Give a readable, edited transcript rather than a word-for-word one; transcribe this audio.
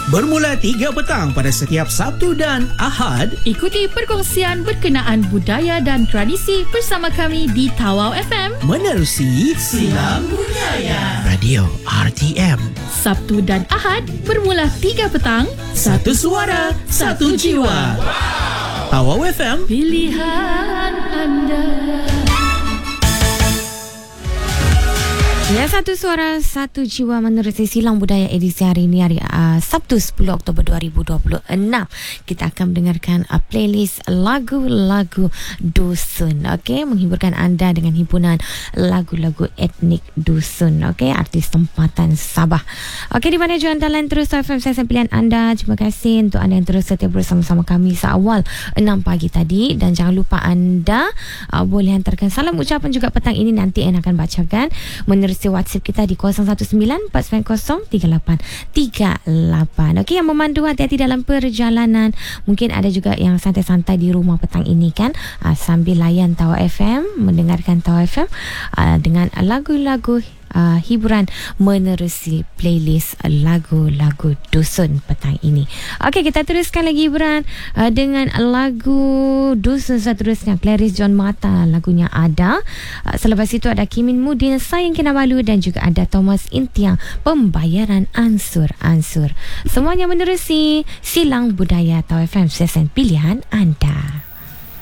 bermula 3 petang pada setiap Sabtu dan Ahad. Ikuti perkongsian berkenaan budaya dan tradisi bersama kami di Tawau FM. Menerusi Silang Budaya Radio RTM. Sabtu dan Ahad bermula 3 petang. Satu suara, satu jiwa. Tawau FM, Pilihan anda. Ya, satu suara, satu jiwa menerusi Silang Budaya edisi hari ini, hari Sabtu 10 Oktober 2026. Kita akan mendengarkan playlist lagu-lagu dusun, okey, menghiburkan anda dengan himpunan lagu-lagu etnik dusun, okey, artis tempatan Sabah. Okey, di mana juga anda lain terus FM Stesen Pilihan anda. Terima kasih untuk anda yang terus setia bersama-sama kami seawal 6 pagi tadi, dan jangan lupa anda boleh hantarkan salam ucapan juga petang ini, nanti Anna akan bacakan menerusi WhatsApp kita di 0194903838. Okey, yang memandu hati-hati dalam perjalanan. Mungkin ada juga yang santai-santai di rumah petang ini kan, sambil layan Tawau FM, mendengarkan Tawau FM dengan lagu-lagu hiburan menerusi playlist lagu-lagu dusun petang ini. Okey, kita teruskan lagi hiburan dengan lagu dusun seterusnya, Clarice John Mata, lagunya Ada. Selepas itu ada Kimin Mudin, Sayang Kinabalu, dan juga ada Thomas Intiang, Pembayaran Ansur-Ansur. Semuanya menerusi Silang Budaya Tawau FM, stesen pilihan anda.